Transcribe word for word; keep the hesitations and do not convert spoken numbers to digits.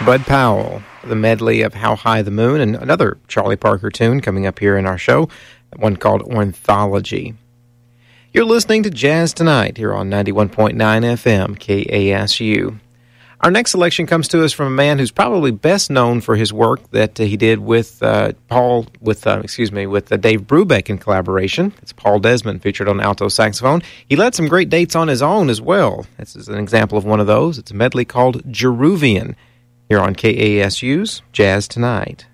Bud Powell, the medley of How High the Moon, and another Charlie Parker tune coming up here in our show, one called Ornithology. You're listening to Jazz Tonight here on ninety-one point nine F M, K A S U. Our next selection comes to us from a man who's probably best known for his work that uh, he did with uh, Paul, with uh, excuse me, with uh, Dave Brubeck in collaboration. It's Paul Desmond featured on alto saxophone. He led some great dates on his own as well. This is an example of one of those. It's a medley called Jeruvian here on K A S U's Jazz Tonight.